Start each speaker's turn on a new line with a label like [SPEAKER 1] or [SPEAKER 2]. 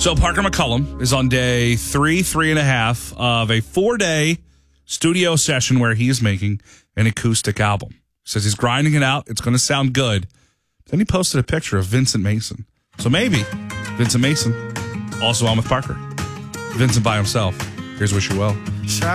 [SPEAKER 1] So Parker McCullum is on day three and a half of a 4-day studio session where he is making an acoustic album. He says he's grinding it out. It's going to sound good. Then he posted a picture of Vincent Mason. So maybe Vincent Mason also on with Parker. Vincent by himself. Here's Wish You Well.